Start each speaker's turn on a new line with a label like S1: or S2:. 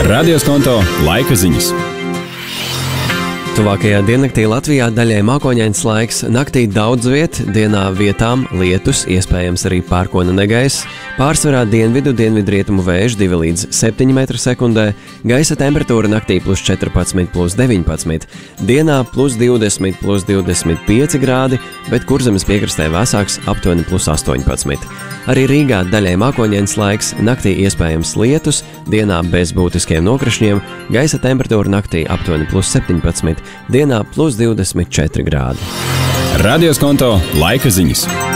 S1: Radioskonto laika ziņas.
S2: Tuvākajā diennaktī Latvijā daļai mākoņains laiks, naktī daudz dienā vietām lietus, iespējams arī pērkona negaiss, pārsvarā dienvidu-dienvidrietumu vējš 2 līdz 7 m/sekundē, gaisa temperatūra naktī +14, +19, dienā +20, +25 grādi, bet Kurzemes piekrastē vēsāks aptuveni +18. Arī Rīgā daļai mākoņains laiks, naktī iespējams lietus, dienā bez būtiskiem nokrišņiem, gaisa temperatūra naktī aptuveni +17, dienā +24 grādi.
S1: Radioskonto laika ziņas.